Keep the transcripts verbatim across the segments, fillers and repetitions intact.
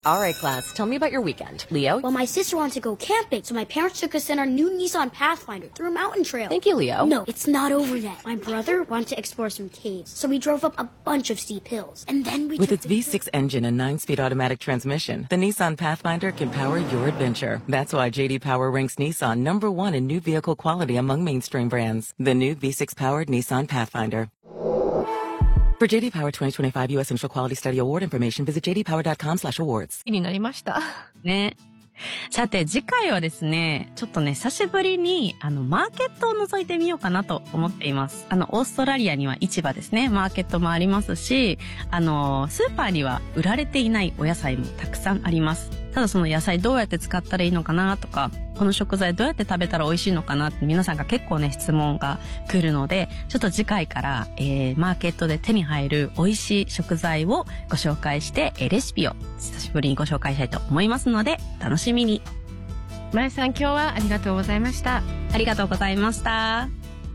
All right, class, tell me about your weekend. Leo? Well, my sister wanted to go camping, so my parents took us in our new Nissan Pathfinder through a mountain trail. Thank you, Leo. No, it's not over yet. My brother wanted to explore some caves, so we drove up a bunch of steep hills. And then we With took its V six engine and nine-speed automatic transmission, the Nissan Pathfinder can power your adventure. That's why J D Power ranks Nissan number one in new vehicle quality among mainstream brands. The new V six-powered Nissan Pathfinder. For J D Power twenty twenty-five U S Initial Quality Study Award information, visit j d power dot com slash awards. 気になりました。 ね。さて次回はですね、ちょっとね、久しぶりにあのマーケットを覗いてみようかなと思っています。あのオーストラリアには市場ですね、マーケットもありますし、あのスーパーには売られていないお野菜もたくさんあります。ただその野菜どうやって使ったらいいのかなとか、この食材どうやって食べたら美味しいのかなって皆さんが結構ね質問が来るので、ちょっと次回から、えー、マーケットで手に入る美味しい食材をご紹介して、えー、レシピを久しぶりにご紹介したいと思いますので楽しみに。 まえさん、今日はありがとうございました。 ありがとうございました。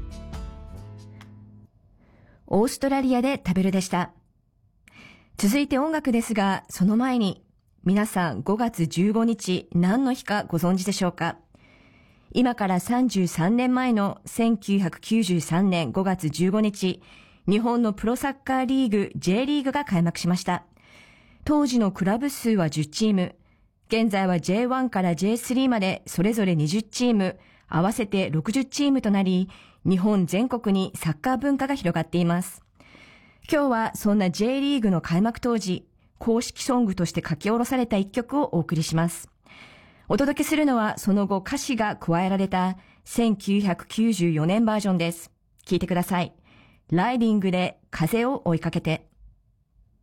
オーストラリアで食べるでした。続いて音楽ですが、その前に皆さんごがつじゅうごにち何の日かご存知でしょうか？今からさんじゅうさんねんまえのせんきゅうひゃくきゅうじゅうさんねんごがつじゅうごにち、日本のプロサッカーリーグ J リーグが開幕しました。当時のクラブ数はじゅっチーム、現在は ジェイワン から ジェイスリー までそれぞれにじゅっチーム、合わせてろくじゅっチームとなり、日本全国にサッカー文化が広がっています。今日はそんな J リーグの開幕当時、公式ソングとして書き下ろされた一曲をお送りします。お届けするのはその後歌詞が加えられたせんきゅうひゃくきゅうじゅうよねんバージョンです。聴いてください。ライディングで風を追いかけて。